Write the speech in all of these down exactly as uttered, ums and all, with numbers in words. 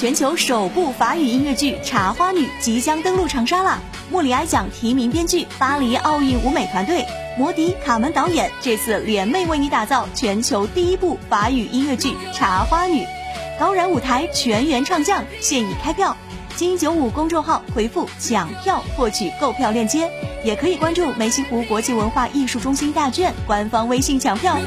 全球首部法语音乐剧《茶花女》即将登陆长沙啦！莫里埃奖提名编剧，巴黎奥运舞美团队，摩迪、卡门导演，这次联袂为你打造全球第一部法语音乐剧《茶花女》。高燃舞台全员唱将，现已开票。金九五公众号回复抢票获取购票链接，也可以关注梅溪湖国际文化艺术中心大卷官方微信抢票。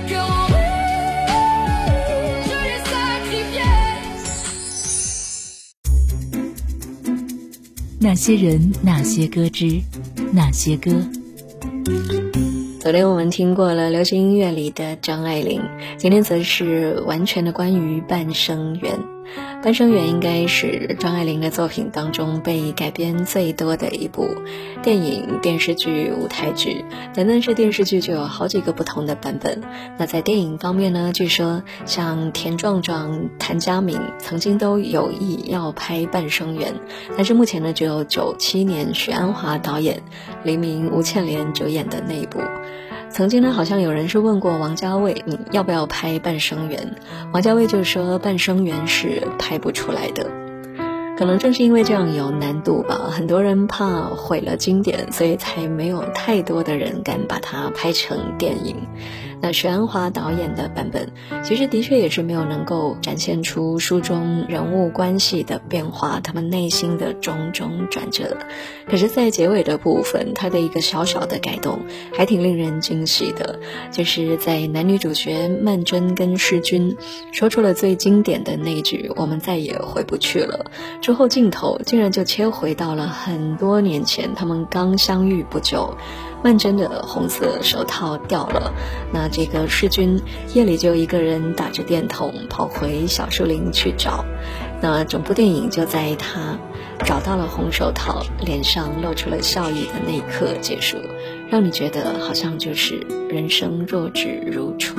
那些人，那些歌之那些歌。 昨天我们听过了流行音乐里的张爱玲，今天则是完全的关于半生缘。半生缘应该是张爱玲的作品当中被改编最多的一部电影、电视剧、舞台剧。单单是电视剧就有好几个不同的版本。那在电影方面呢，据说像田壮壮、谭家明曾经都有意要拍半生缘，但是目前呢只有九七年许鞍华导演、黎明、吴倩莲主演的那一部。曾经呢好像有人是问过王家卫，你要不要拍半生缘？王家卫就说半生缘是拍不出来的。可能正是因为这样有难度吧，很多人怕毁了经典，所以才没有太多的人敢把它拍成电影。那许鞍华导演的版本其实的确也是没有能够展现出书中人物关系的变化，他们内心的种种转折。可是在结尾的部分，他的一个小小的改动还挺令人惊喜的，就是在男女主角曼桢跟世钧说出了最经典的那句我们再也回不去了之后，镜头竟然就切回到了很多年前，他们刚相遇不久，曼桢的红色手套掉了，那这个世钧夜里就一个人打着电筒跑回小树林去找。那整部电影就在他找到了红手套，脸上露出了笑意的那一刻结束，让你觉得好像就是人生若只如初。